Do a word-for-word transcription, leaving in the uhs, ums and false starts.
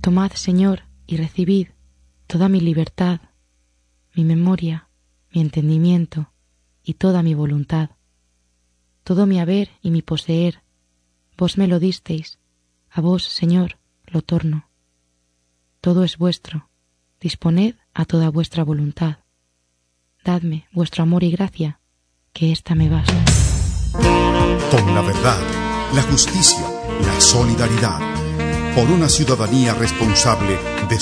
Tomad, Señor, y recibid toda mi libertad, mi memoria, mi entendimiento y toda mi voluntad. Todo mi haber y mi poseer, vos me lo disteis, a vos, Señor, lo torno. Todo es vuestro, disponed a toda vuestra voluntad. Dadme vuestro amor y gracia, que ésta me basta. Con la verdad, la justicia, la solidaridad, por una ciudadanía responsable de